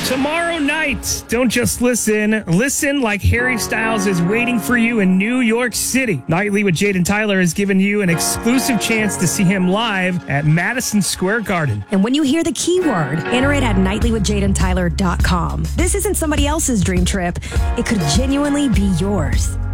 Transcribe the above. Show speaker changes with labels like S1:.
S1: Tomorrow night, don't just listen. Listen like Harry Styles is waiting for you in New York City. Nightly with Jade and Tyler has given you an exclusive chance to see him live at Madison Square Garden.
S2: And when you hear the keyword, enter it at nightlywithjadeandtyler.com. This isn't somebody else's dream trip. It could genuinely be yours.